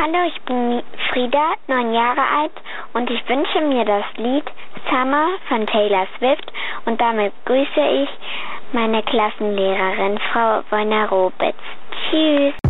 Hallo, ich bin Frieda, 9 Jahre alt und ich wünsche mir das Lied Summer von Taylor Swift und damit grüße ich meine Klassenlehrerin, Frau Wojna-Robitz. Tschüss!